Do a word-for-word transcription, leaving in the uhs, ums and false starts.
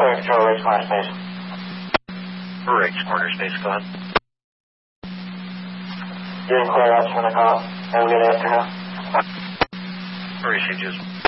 Clear control, Riggs Corner Space. Riggs Corner Space, go ahead. Doing clear ups from the call. Have a good afternoon. Received, just